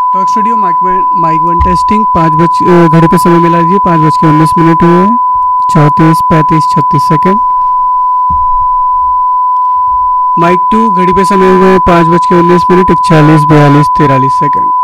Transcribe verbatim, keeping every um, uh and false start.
Talk studio mic one mic one testing. पाँच बज घड़ी पे समय मिला दीजिए। पाँच बज के उन्नीस मिनट हुए हैं। चौंतीस पैंतीस छत्तीस सेकेंड। माइक टू घड़ी पे समय हुए हैं पाँच बज के उन्नीस मिनट इकतालीस बयालीस तिरालीस सेकेंड।